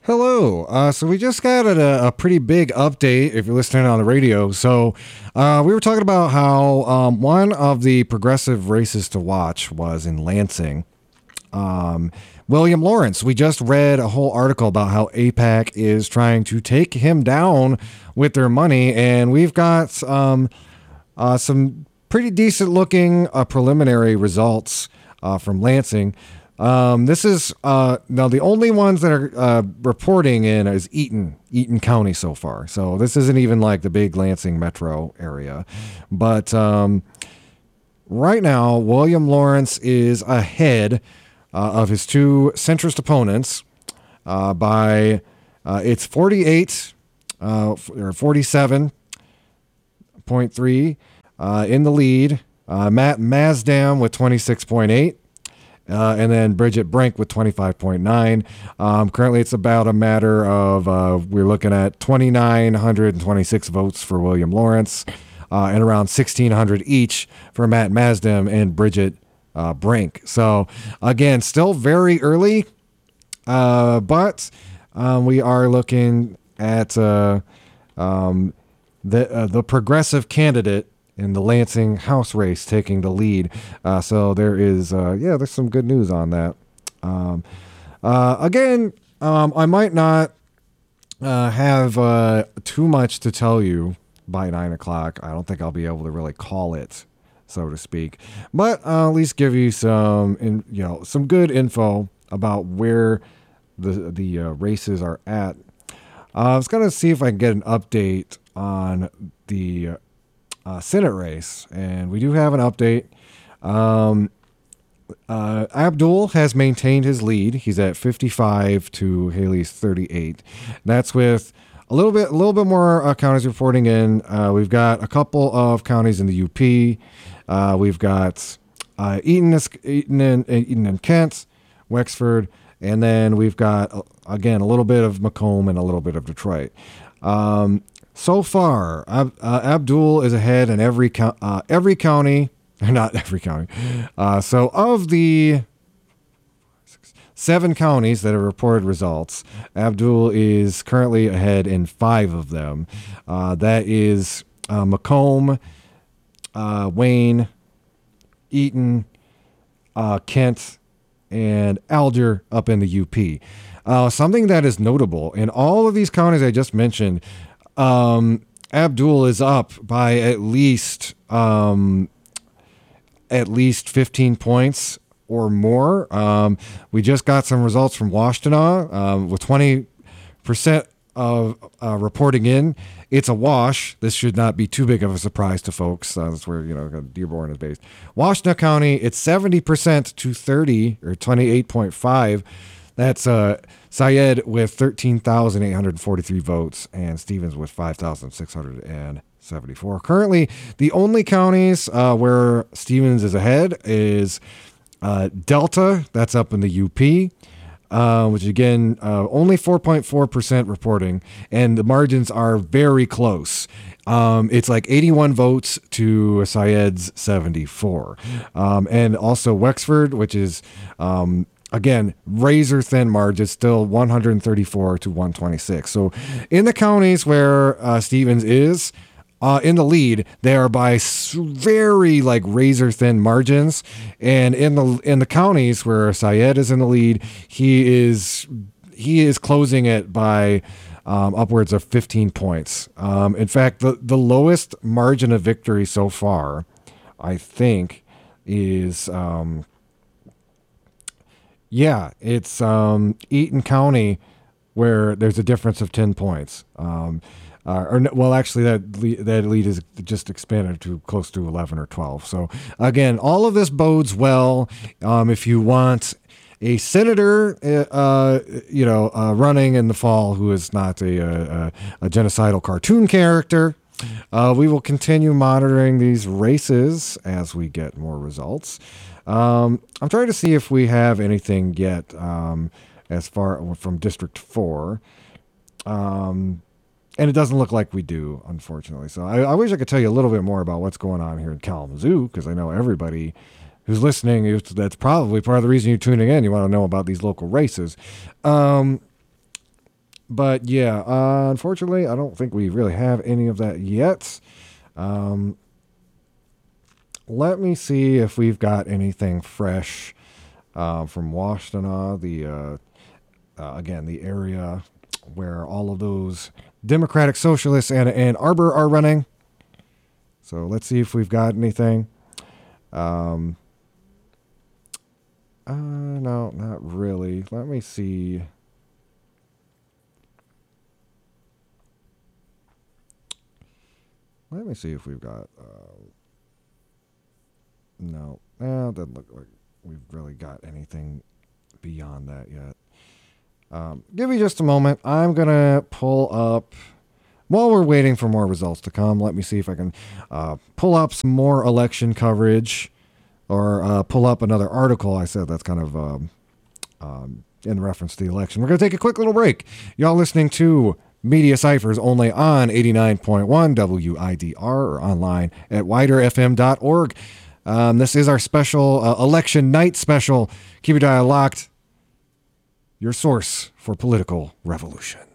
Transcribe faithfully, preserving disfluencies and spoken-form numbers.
Hello. Uh, so we just got a, a pretty big update if you're listening on the radio. So uh, we were talking about how um, one of the progressive races to watch was in Lansing. Um, William Lawrence. We just read a whole article about how AIPAC is trying to take him down with their money, and we've got um, uh, some pretty decent looking uh, preliminary results uh, from Lansing. Um, this is uh, now the only ones that are uh, reporting in is Eaton, Eaton County so far. So this isn't even like the big Lansing metro area, but um, right now William Lawrence is ahead uh, of his two centrist opponents uh, by uh, it's forty-eight uh, or forty-seven point three uh, in the lead. Uh, Matt Mazdam with twenty-six point eight. Uh, and then Bridget Brink with twenty-five point nine. Um, currently, it's about a matter of uh, we're looking at two thousand nine hundred twenty-six votes for William Lawrence uh, and around sixteen hundred each for Matt Mazdam and Bridget uh, Brink. So, again, still very early, uh, but um, we are looking at uh, um, the, uh, the progressive candidate in the Lansing House race taking the lead. Uh, so there is, uh, yeah, there's some good news on that. Um, uh, again, um, I might not uh, have uh, too much to tell you by nine o'clock. I don't think I'll be able to really call it, so to speak. But I'll at least give you some, in, you know, some good info about where the the uh, races are at. Uh, I was gonna see if I can get an update on the Uh, Uh, Senate race, and we do have an update. Um, uh, Abdul has maintained his lead. He's at fifty-five to Haley's thirty-eight. That's with a little bit, a little bit more uh, counties reporting in. Uh, we've got a couple of counties in the U P. Uh, we've got uh, Eaton, Eaton, and Eaton and Kent, Wexford, and then we've got uh, again a little bit of Macomb and a little bit of Detroit. Um, So far, Ab- uh, Abdul is ahead in every co- uh, every county, not every county. Uh, so of the seven counties that have reported results, Abdul is currently ahead in five of them. Uh, that is uh, Macomb, uh, Wayne, Eaton, uh, Kent, and Alger up in the U P. Uh, something that is notable in all of these counties I just mentioned, Um, Abdul is up by at least um, at least fifteen points or more. Um, we just got some results from Washtenaw um, with twenty percent of uh, reporting in. It's a wash. This should not be too big of a surprise to folks. Uh, that's where, you know, Dearborn is based. Washtenaw County, it's seventy percent to thirty or twenty-eight point five. That's uh, Syed with thirteen thousand eight hundred forty-three votes and Stevens with five thousand six hundred seventy-four. Currently, the only counties uh, where Stevens is ahead is uh, Delta, that's up in the U P, uh, which again, uh, only four point four percent reporting, and the margins are very close. Um, it's like eighty-one votes to Syed's seventy-four. Um, and also Wexford, which is... Um, Again, razor thin margin, still one hundred thirty-four to one twenty-six. So in the counties where uh, Stevens is uh, in the lead, they are by very like razor thin margins. And in the in the counties where Syed is in the lead, he is he is closing it by um, upwards of fifteen points. Um, in fact, the, the lowest margin of victory so far, I think, is... Um, Yeah, it's um, Eaton County where there's a difference of ten points. Um, uh, or well, actually, that lead, that lead is just expanded to close to eleven or twelve. So again, all of this bodes well. Um, if you want a senator, uh, you know, uh, running in the fall who is not a, a, a genocidal cartoon character, uh, we will continue monitoring these races as we get more results. Um, I'm trying to see if we have anything yet um, as far from District four. Um, and it doesn't look like we do, unfortunately. So I, I wish I could tell you a little bit more about what's going on here in Kalamazoo, because I know everybody who's listening, that's probably part of the reason you're tuning in. You want to know about these local races. Um, but yeah, uh, unfortunately, I don't think we really have any of that yet. Um, let me see if we've got anything fresh uh, from Washtenaw, the uh, uh, again the area where all of those Democratic Socialists and Ann Arbor are running. So let's see if we've got anything. Um, uh, no, not really. Let me see. Let me see if we've got. Uh, no, eh, it doesn't look like we've really got anything beyond that yet. Um, give me just a moment. I'm going to pull up, while we're waiting for more results to come, let me see if I can uh, pull up some more election coverage or uh, pull up another article. I said that's kind of um, um, in reference to the election. We're going to take a quick little break. Y'all listening to Media Ciphers only on eighty-nine point one W I D R or online at wider f m dot org. Um, this is our special uh, election night special. Keep your dial locked. Your source for political revolution.